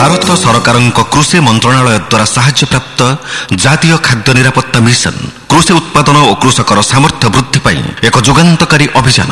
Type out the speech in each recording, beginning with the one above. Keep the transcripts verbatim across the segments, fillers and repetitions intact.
भारत सरकार कृषि मंत्रणालय द्वारा साहाय्य प्राप्त जातीय खाद्य निरापत्ता मिशन कृषि उत्पादन और कृषकर सामर्थ्य वृद्धि पाई एक जुगान्तकारी अभियान।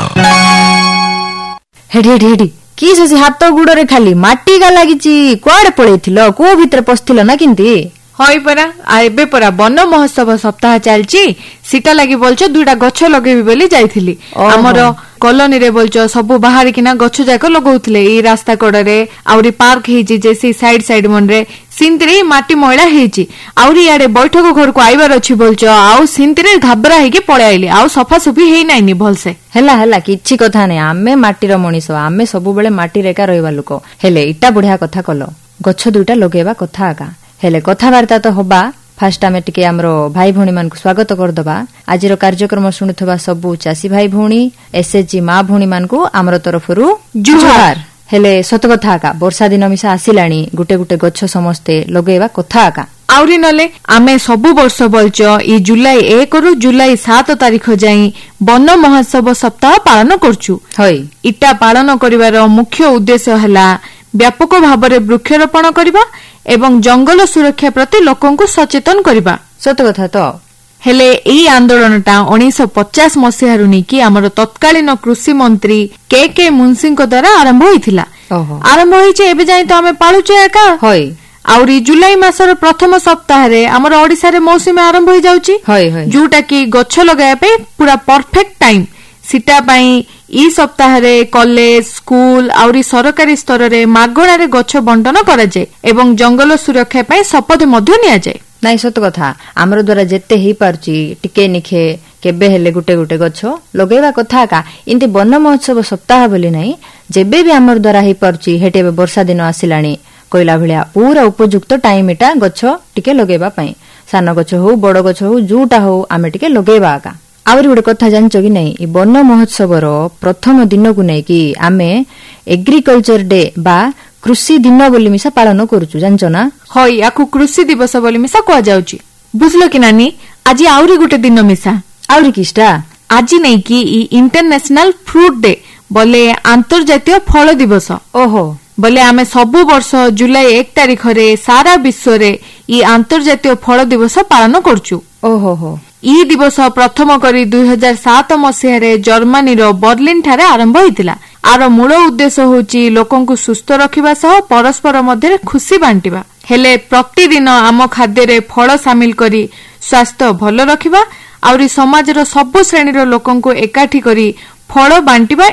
हेडी हेडी हेडी कि से हाथ गुड़े खाली माटी का लागिची कुआडे पळेथिलो को भितर पस्थिलो ना किंती हई परा एबे परा वन महोत्सव सप्ताह चलची सीटा लगी बोलछ दुईटा गछ लगेबी बोली जाइथिली हमर कॉलोनी रे बोलछ सब बाहर किना गछ जाक लगौथिले ई रास्ता कड़े आउरी पार्क हेची जे सी साइड साइड मन रे सिंतरे माटी मैला हेची आउरी याडे बैठक घर को आइबार अछि बोलछ आउ सिंतरे घाबरा हेकी पळे आइले आउ सफा सुफी हेई नाइनी भलसे हला हला किछि कथा नै आमे माटीर मनीष आमे सब बेले माटी रेका रहइबा लोक हेले इटा बढ़िया कथा कलो गछ दुईटा लगेबा कथा आका हेले कथावार्ता तो होबा फास्ट आमे टिके हमरो भाई भौणी मान को स्वागत कर दबा आजिरो कार्यक्रम सुनुथबा सबु चासी भाई भौणी एसएचजी मां भौणी मान को हमरो तरफरु जुहार। हेले सत कथा का वर्षा दिन मिसा आसिलाणी गुटे गुटे गछ समस्ते लगेबा कथा का आउरी नले आमे सबु वर्ष बोलच ई जुलाई एक रु जुलाई सात तारिख जाई वन महोत्सव सप्ताह पालन करछु। हई इटा पालन करिवार मुख्य उद्देश्य हला व्यापक भाबरे वृक्षरोपण करिबा एवं जंगल सुरक्षा प्रति लोकन को सचेतन करिबा। सत कथा तो हेले एई आंदोलनटा उन्नीस सौ पचास मसीहा रुनी की हमर तत्कालीन कृषि मंत्री के के मुंशी को द्वारा आरंभ होइथिला। आरंभ होइचे एबे जाई तो हमें पालुचे एका होय आउरी जुलाई मासर प्रथम सप्ताह रे हमर ओडिसा रे मौसम आरंभ होई जाउची जोटा की गछ लगाया पे पूरा परफेक्ट टाइम सीटा पाई ई सप्ताह रे कॉलेज स्कूल आउरी सरकारी स्तर रे मागणा रे गछ बंटन करा जाय एवं जंगल सुरक्षा पाई शपथ मध्य निया जाय। नाइ सत कथा हमर द्वारा जेते ही पारची टिके निखे केबे हेले गुटे गुटे गछ लगेबा कथा का इंति वन महोत्सव सप्ताह बोली नाही जेबे भी हमर द्वारा ही पारची हेटे वर्षा दिन आसिलाणी कोइला भलिया पूरा उपयुक्त टाइम एटा गछ टिके लगेबा पई सान गछ हो बड़ गछ हो जूटा हो आमे टिके लगेबा का। आउरी गोटे कथा जानचो कि नहीं ई वन महोत्सव रो प्रथम दिन को नहीं कि आमे एग्रीकल्चर डे बा कृषि दिन बोली मिसा पालन करूछु जानचो ना। हई याकु कृषि दिवस बोली मिसा कोआ जाउची बुझलो कि नानी आज आउरी गोटे दिन मिसा आउरी किस्टा आज नहीं कि ई इंटरनेशनल फ्रूट डे बोले अंतर्जातीय फल दिवस। ओहो बोले आमे सबु वर्ष जुलाई एक तारिख रे सारा विश्व रे ई अंतर्जातीय फल दिवस पालन करछु। ओहो हो ई दिवस प्रथम करी दुई हजार सात मसीह रे जर्मनी रो बर्लिन ठारे आरंभ होइतिला। आर मूल उद्देश्य होची लोकन को सुस्थ रखिबा सह परस्पर मध्य खुशी बांटिबा। हेले प्रतिदिन आम खाद्य रे फल शामिल करी स्वास्थ्य भल रखिबा आउरी समाज रो सब श्रेणी रो लोकन को एकाठी करी फल बांटिबा